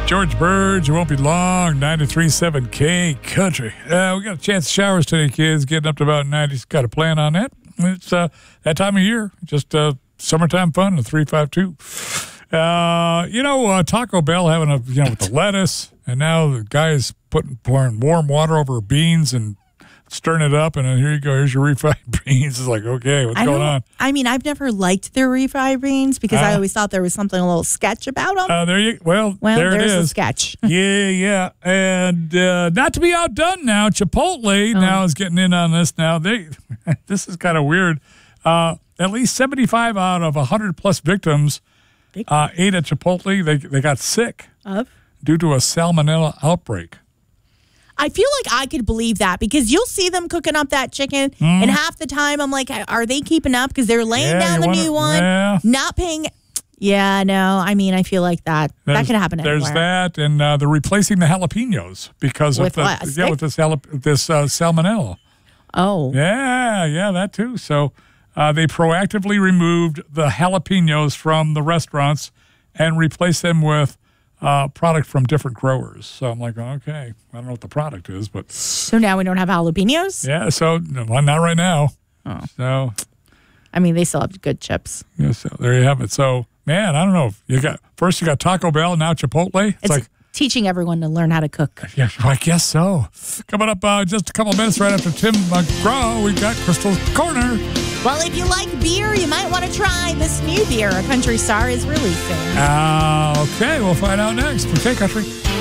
George Burge, it won't be long. 93.7 K Country. We got a chance of showers today, kids. Getting up to about 90. Got a plan on that. It's that time of year. Just summertime fun. The 352. Taco Bell having with the lettuce, and now the guy is pouring warm water over beans and stirring it up, and then here you go. Here's your refried beans. It's like, okay, what's going on? I mean, I've never liked their refried beans because I always thought there was something a little sketch about them. There it there's is. A sketch. Yeah. And not to be outdone now, Chipotle now is getting in on this now. This is kind of weird. At least 75 out of 100-plus victims ate at Chipotle. They got sick due to a salmonella outbreak. I feel like I could believe that because you'll see them cooking up that chicken, and half the time I'm like, are they keeping up? Because they're laying down the new one, not paying. Yeah, no. I mean, I feel like that could happen anywhere. There's that, and they're replacing the jalapenos because of this salmonella. Oh, yeah, that too. So they proactively removed the jalapenos from the restaurants and replaced them with product from different growers. So I'm like, okay, I don't know what the product is, but so now we don't have jalapenos? Yeah, so not right now. Oh. So I mean, they still have good chips. Yeah, so there you have it. So man, I don't know. You got Taco Bell, now Chipotle. It's like teaching everyone to learn how to cook. Yeah, I guess so. Coming up just a couple minutes right after Tim McGraw, we've got Crystal's Corner. Well, if you like beer, you might want to try this new beer a Country Star is releasing. Okay, we'll find out next for K Country.